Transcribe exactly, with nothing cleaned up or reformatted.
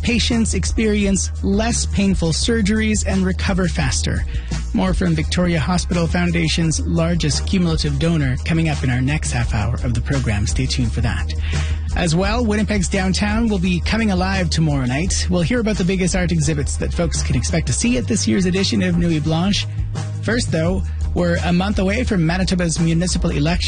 patients experience less painful surgeries and recover faster. More from Victoria Hospital Foundation's largest cumulative donor coming up in our next half hour of the program. Stay tuned for that. As well, Winnipeg's downtown will be coming alive tomorrow night. We'll hear about the biggest art exhibits that folks can expect to see at this year's edition of Nuit Blanche. First, though, we're a month away from Manitoba's municipal election.